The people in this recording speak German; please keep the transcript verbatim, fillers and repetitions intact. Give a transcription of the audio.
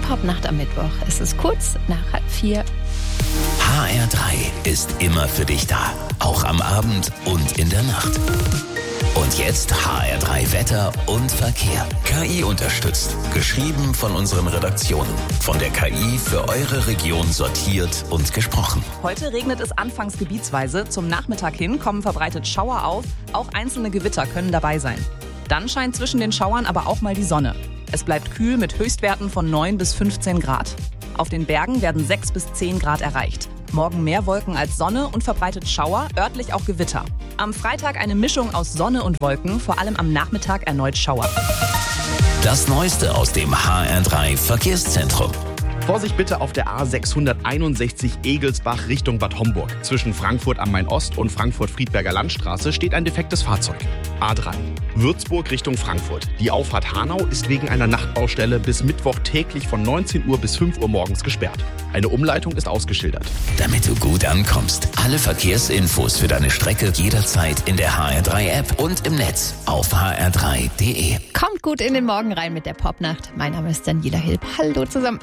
Popnacht am Mittwoch. Es ist kurz nach halb vier. H R drei ist immer für dich da. Auch am Abend und in der Nacht. Und jetzt H R drei Wetter und Verkehr. K I unterstützt. Geschrieben von unseren Redaktionen. Von der K I für eure Region sortiert und gesprochen. Heute regnet es anfangs gebietsweise. Zum Nachmittag hin kommen verbreitet Schauer auf. Auch einzelne Gewitter können dabei sein. Dann scheint zwischen den Schauern aber auch mal die Sonne. Es bleibt kühl mit Höchstwerten von neun bis fünfzehn Grad. Auf den Bergen werden sechs bis zehn Grad erreicht. Morgen mehr Wolken als Sonne und verbreitet Schauer, örtlich auch Gewitter. Am Freitag eine Mischung aus Sonne und Wolken, vor allem am Nachmittag erneut Schauer. Das Neueste aus dem H R drei Verkehrszentrum. Vorsicht bitte auf der A sechshunderteinundsechzig Egelsbach Richtung Bad Homburg. Zwischen Frankfurt am Main-Ost und Frankfurt-Friedberger Landstraße steht ein defektes Fahrzeug. A drei. Würzburg Richtung Frankfurt. Die Auffahrt Hanau ist wegen einer Nachtbaustelle bis Mittwoch täglich von neunzehn Uhr bis fünf Uhr morgens gesperrt. Eine Umleitung ist ausgeschildert. Damit du gut ankommst. Alle Verkehrsinfos für deine Strecke jederzeit in der H R drei App und im Netz auf h r drei punkt d e. Kommt gut in den Morgen rein mit der Popnacht. Mein Name ist Daniela Hilb. Hallo zusammen.